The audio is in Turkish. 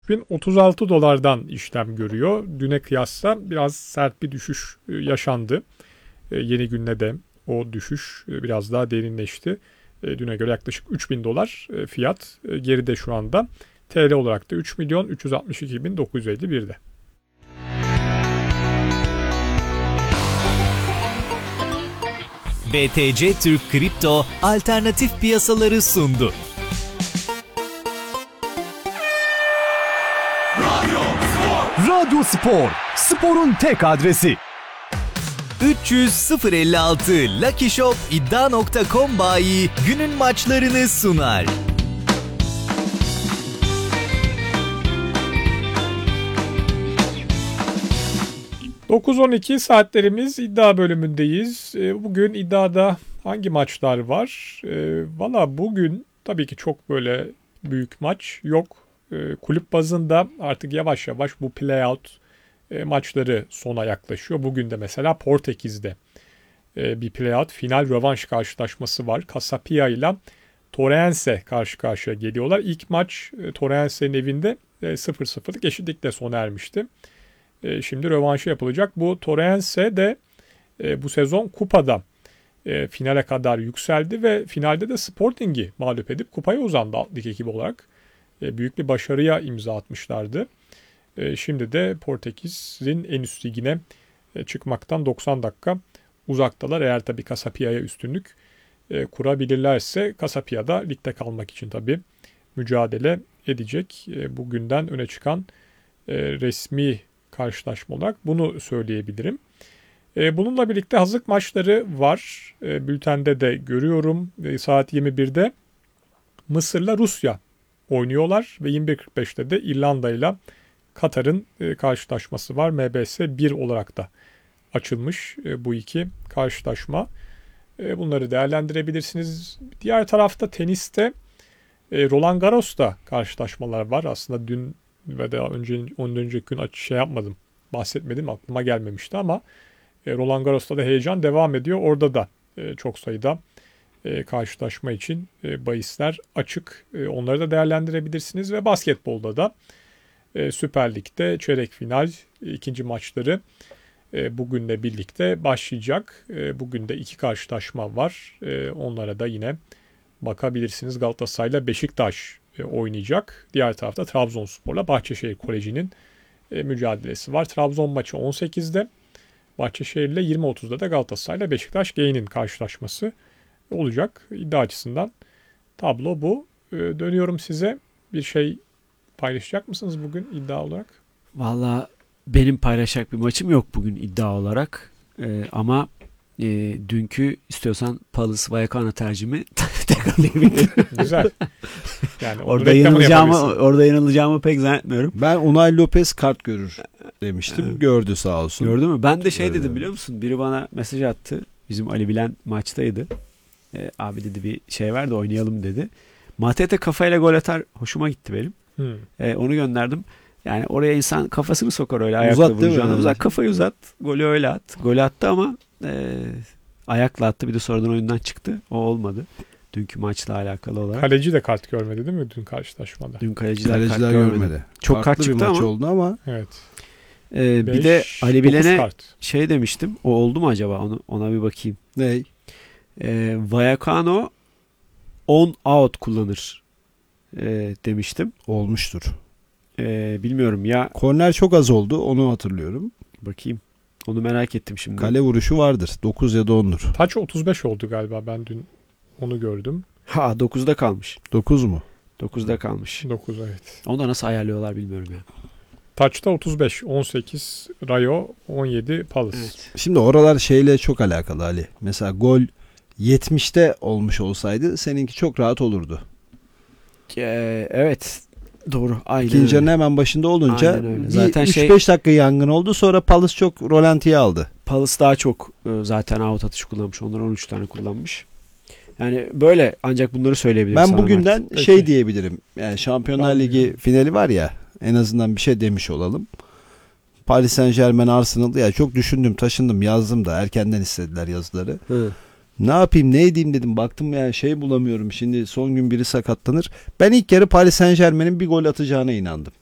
1036 dolardan işlem görüyor. Düne kıyasla biraz sert bir düşüş yaşandı. Yeni günde de o düşüş biraz daha derinleşti. Düne göre yaklaşık 3000 dolar fiyat geride şu anda. TL olarak da 3 milyon 362 bin 951'de. BTC Türk Kripto alternatif piyasaları sundu. Radyo Spor, sporun tek adresi. 300 056 Lucky Shop iddia.com bayi günün maçlarını sunar. 9-12 saatlerimiz iddia bölümündeyiz. Bugün iddiada hangi maçlar var? Valla bugün tabii ki çok böyle büyük maç yok. Kulüp bazında artık yavaş yavaş bu playout maçları sona yaklaşıyor. Bugün de mesela Portekiz'de bir playout final rövanş karşılaşması var. Casapia ile Torrense karşı karşıya geliyorlar. İlk maç Torrense'nin evinde 0-0'lık eşitlikle sona ermişti. Şimdi rövanşı yapılacak. Bu Torrense de bu sezon kupada finale kadar yükseldi ve finalde de Sporting'i mağlup edip kupaya uzandı alt lig ekibi olarak. Büyük bir başarıya imza atmışlardı. Şimdi de Portekiz'in en üst ligine çıkmaktan 90 dakika uzaktalar. Eğer tabii Casapia'ya üstünlük kurabilirlerse Casapia da ligde kalmak için tabii mücadele edecek. Bugünden öne çıkan resmi karşılaşma olarak bunu söyleyebilirim. Bununla birlikte hazırlık maçları var. Bültende de görüyorum. Saat 21'de Mısır'la Rusya oynuyorlar ve 21.45'te de İrlanda ile Katar'ın karşılaşması var. MBS 1 olarak da açılmış bu iki karşılaşma. Bunları değerlendirebilirsiniz. Diğer tarafta teniste Roland Garros'ta karşılaşmalar var. Aslında dün ve daha ondan önceki gün yapmadım, bahsetmedim, aklıma gelmemişti ama Roland Garros'ta da heyecan devam ediyor. Orada da çok sayıda karşılaşma için bahisler açık. Onları da değerlendirebilirsiniz ve basketbolda da Süper Lig'de çeyrek final ikinci maçları bugünle birlikte başlayacak. Bugün de iki karşılaşma var. Onlara da yine bakabilirsiniz. Galatasaray'la Beşiktaş oynayacak. Diğer tarafta Trabzonspor'la Bahçeşehir Koleji'nin mücadelesi var. Trabzon maçı 18'de. Bahçeşehir'le 20.30'da da Galatasaray'la Beşiktaş G'nin karşılaşması olacak. İddia açısından tablo bu. Dönüyorum size. Bir şey paylaşacak mısınız bugün iddia olarak? Valla benim paylaşacak bir maçım yok bugün iddia olarak. Ama dünkü istiyorsan Palace Vallecano tercihimi tekrarlayabilirim. Güzel. Yani orada yanılacağımı pek zannetmiyorum. Ben Unai Lopez kart görür demiştim. Gördü sağ olsun. Gördü mü? Ben de dedim biliyor musun? Biri bana mesaj attı. Bizim Ali Bilen maçtaydı. Abi dedi bir şey ver de oynayalım dedi. Matete kafayla gol atar. Hoşuma gitti benim. Onu gönderdim. Yani oraya insan kafasını sokar öyle ayakla vuracağına. Uzat kafayı uzat. Golü öyle at. Golü attı ama ayakla attı. Bir de sonradan oyundan çıktı. O olmadı. Dünkü maçla alakalı olarak. Kaleci de kart görmedi değil mi dün karşılaşmada? Dün kaleciler kart görmedi. Çok kart çıktı bir maç ama. oldu ama. Evet. Bir de Ali Bilen'e şey demiştim. O oldu mu acaba? Ona bir bakayım. Ne? Vallecano 10 out kullanır demiştim. Olmuştur. Bilmiyorum ya. Korner çok az oldu. Onu hatırlıyorum. Bakayım. Onu merak ettim şimdi. Kale vuruşu vardır. 9 ya da 10'dur. Taç 35 oldu galiba. Ben dün onu gördüm. 9'da kalmış. 9 mu? 9'da kalmış. 9 evet. Onu da nasıl ayarlıyorlar bilmiyorum ya. Taç'ta 35, 18 Rayo, 17 Palace. Evet. Şimdi oralar şeyle çok alakalı Ali. Mesela gol 70'te olmuş olsaydı seninki çok rahat olurdu. Evet. Doğru. Aynen. İkinci yarının hemen başında olunca zaten 3-5 dakika yangın oldu. Sonra Palace çok rolantiye aldı. Palace daha çok zaten out atışı kullanmış. Onlar 13 tane kullanmış. Yani böyle ancak bunları söyleyebilirim. Ben bugünden diyebilirim. Yani Şampiyonlar Ligi finali var ya, en azından bir şey demiş olalım. Paris Saint-Germain Arsenal, ya çok düşündüm, taşındım, yazdım da erkenden istediler yazıları. Ne yapayım, ne edeyim dedim. Baktım yani bulamıyorum. Şimdi son gün biri sakatlanır. Ben ilk yarı Paris Saint-Germain'in bir gol atacağına inandım.